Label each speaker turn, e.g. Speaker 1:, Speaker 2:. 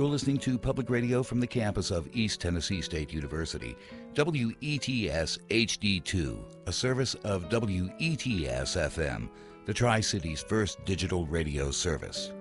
Speaker 1: You're listening to public radio from the campus of East Tennessee State University, WETS HD2, a service of WETS FM, the Tri-Cities' first digital radio service.